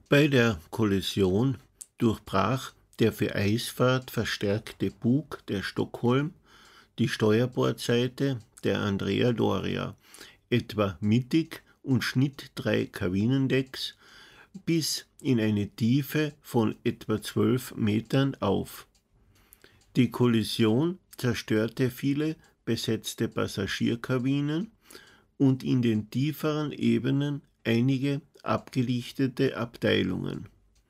Bei der Kollision durchbrach der für Eisfahrt verstärkte Bug der Stockholm die Steuerbordseite der Andrea Doria etwa mittig und schnitt 3 Kabinendecks bis in eine Tiefe von etwa 12 Metern auf. Die Kollision zerstörte viele besetzte Passagierkabinen und in den tieferen Ebenen einige abgelichtete Abteilungen.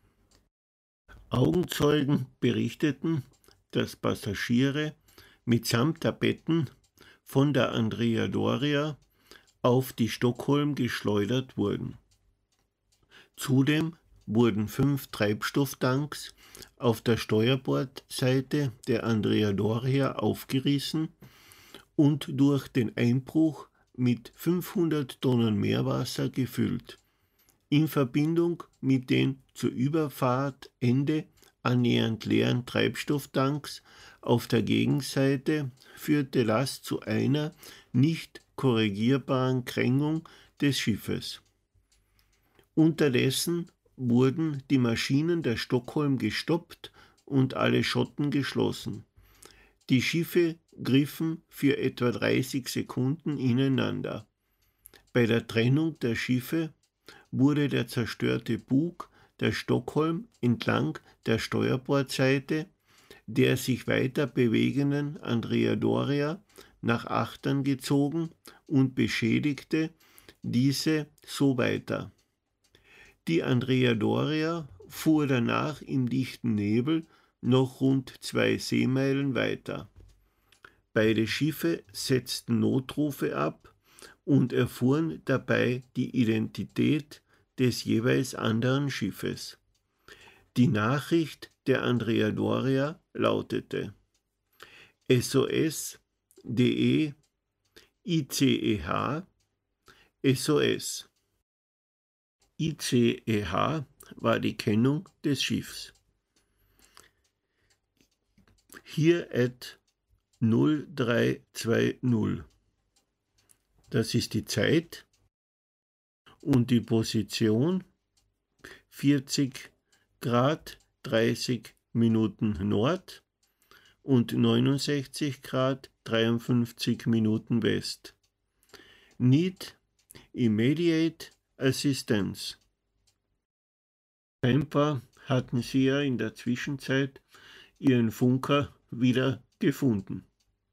Augenzeugen berichteten, dass Passagiere mitsamt der Betten von der Andrea Doria auf die Stockholm geschleudert wurden. Zudem wurden 5 Treibstofftanks auf der Steuerbordseite der Andrea Doria aufgerissen und durch den Einbruch mit 500 Tonnen Meerwasser gefüllt. In Verbindung mit den zur Überfahrtende annähernd leeren Treibstofftanks auf der Gegenseite führte das zu einer nicht korrigierbaren Krängung des Schiffes. Unterdessen wurden die Maschinen der Stockholm gestoppt und alle Schotten geschlossen. Die Schiffe griffen für etwa 30 Sekunden ineinander. Bei der Trennung der Schiffe wurde der zerstörte Bug der Stockholm entlang der Steuerbordseite der sich weiter bewegenden Andrea Doria nach Achtern gezogen und beschädigte diese so weiter. Die Andrea Doria fuhr danach im dichten Nebel noch rund 2 Seemeilen weiter. Beide Schiffe setzten Notrufe ab und erfuhren dabei die Identität des jeweils anderen Schiffes. Die Nachricht der Andrea Doria lautete: SOS DE ICEH SOS. ICEH war die Kennung des Schiffs. Hier at 0320. Das ist die Zeit und die Position 40 Grad 30 Minuten Nord und 69 Grad 53 Minuten West. Need immediate assistance. Scheinbar hatten sie ja in der Zwischenzeit ihren Funker wieder gefunden.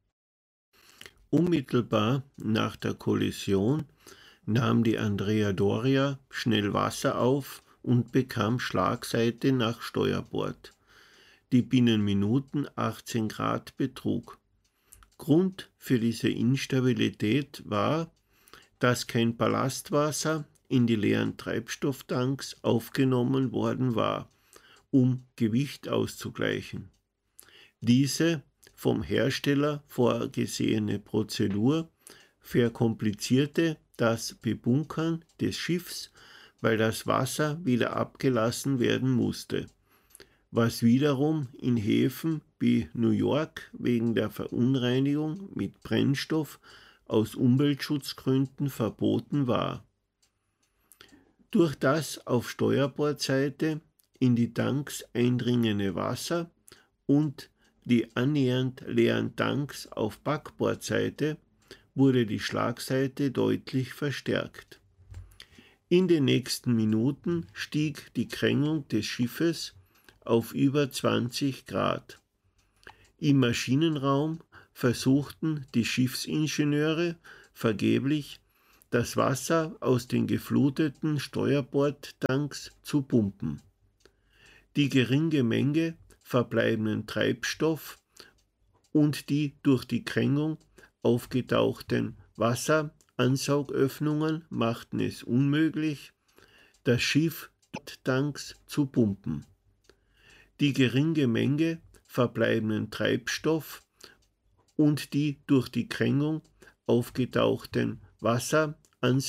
Unmittelbar nach der Kollision nahm die Andrea Doria schnell Wasser auf und bekam Schlagseite nach Steuerbord, die binnen Minuten 18 Grad betrug. Grund für diese Instabilität war, dass kein Ballastwasser in die leeren Treibstofftanks aufgenommen worden war, um Gewicht auszugleichen. Diese vom Hersteller vorgesehene Prozedur verkomplizierte das Bebunkern des Schiffs, weil das Wasser wieder abgelassen werden musste, was wiederum in Häfen wie New York wegen der Verunreinigung mit Brennstoff aus Umweltschutzgründen verboten war. Durch das auf Steuerbordseite in die Tanks eindringende Wasser und die annähernd leeren Tanks auf Backbordseite wurde die Schlagseite deutlich verstärkt. In den nächsten Minuten stieg die Krängung des Schiffes auf über 20 Grad. Im Maschinenraum versuchten die Schiffsingenieure vergeblich, das Wasser aus den gefluteten Steuerbordtanks zu pumpen. Die geringe Menge verbleibenden Treibstoff und die durch die Krängung aufgetauchten Wasseransaugöffnungen machten es unmöglich, das Schiff Tanks zu pumpen. Die geringe Menge verbleibenden Treibstoff und die durch die Krängung aufgetauchten